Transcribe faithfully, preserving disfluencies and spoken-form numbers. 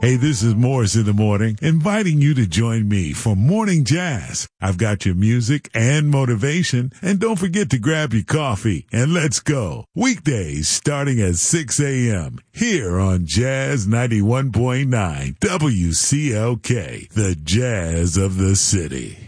Hey, this is Morris in the Morning, inviting you to join me for Morning Jazz. I've got your music and motivation, and don't forget to grab your coffee and let's go. Weekdays starting at six a.m. here on Jazz ninety-one point nine W C L K, the Jazz of the City.